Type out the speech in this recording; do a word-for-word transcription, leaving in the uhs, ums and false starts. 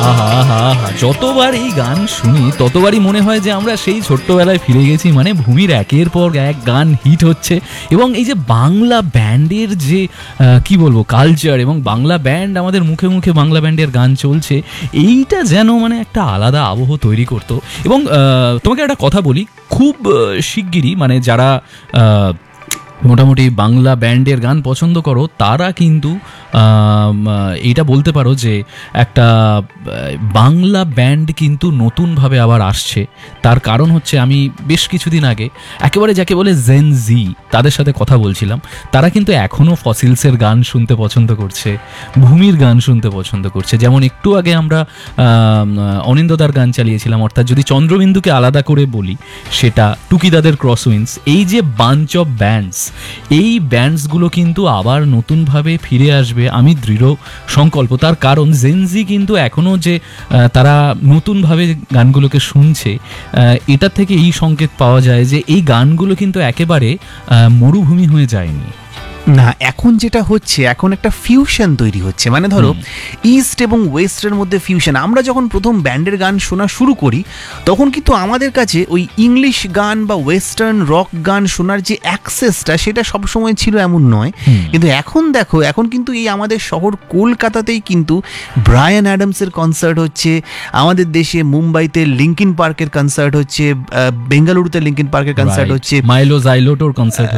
আহা আহা আহা, যতবার এই গান শুনি ততবারই মনে হয় যে আমরা সেই ছোট্টবেলায় ফিরে গেছি। মানে ভূমির একের পর এক গান হিট হচ্ছে, এবং এই যে বাংলা ব্যান্ডের যে আহ, কি বলবো কালচার, এবং বাংলা ব্যান্ড আমাদের মুখে মুখে বাংলা ব্যান্ডের গান চলছে, এইটা যেন মানে একটা আলাদা আবহ তৈরি করতো। এবং আহ, তোমাকে একটা কথা বলি, খুব আহ, শিগগিরই মানে যারা আহ, মোটামুটি বাংলা ব্যান্ডের গান পছন্দ করো তারা কিন্তু এইটা বলতে পারো যে একটা বাংলা ব্যান্ড কিন্তু নতুনভাবে আবার আসছে। তার কারণ হচ্ছে আমি বেশ কিছুদিন আগে একেবারে যাকে বলে জেন জি তাদের সাথে কথা বলছিলাম, তারা কিন্তু এখনও ফসিলসের গান শুনতে পছন্দ করছে, ভূমির গান শুনতে পছন্দ করছে। যেমন একটু আগে আমরা অনিন্দদার গান চালিয়েছিলাম, অর্থাৎ যদি চন্দ্রবিন্দুকে আলাদা করে বলি সেটা টুকিদাদের ক্রসউইন্স। এই যে বাঞ্চ অফ ব্যান্ডস, এই ব্যান্ডসগুলো কিন্তু আবার নতুনভাবে ফিরে আসবে, আমি দৃঢ় সংকল্প। তার কারণ জেনজি কিন্তু এখনও যে তারা নতুনভাবে গানগুলোকে শুনছে, এটা থেকে এই সংকেত পাওয়া যায় যে এই গানগুলো কিন্তু একেবারে মরুভূমি হয়ে যায়নি। না, এখন যেটা হচ্ছে, এখন একটা ফিউশন তৈরি হচ্ছে। মানে ধরো ইস্ট এবং ওয়েস্টের মধ্যে ফিউশন। আমরা যখন প্রথম ব্যান্ডের গান শোনা শুরু করি তখন কিন্তু আমাদের কাছে ওই ইংলিশ গান বা ওয়েস্টার্ন রক গান শোনার যে অ্যাক্সেসটা সেটা সবসময় ছিল এমন নয়। কিন্তু এখন দেখো, এখন কিন্তু এই আমাদের শহর কলকাতাতেই কিন্তু ব্রায়ান অ্যাডামসের কনসার্ট হচ্ছে, আমাদের দেশে মুম্বাইতে লিঙ্কিন পার্কের কনসার্ট হচ্ছে, বেঙ্গালুরুতে লিঙ্কিন পার্কের কনসার্ট হচ্ছে, মাইলো জাইলোটোর কনসার্ট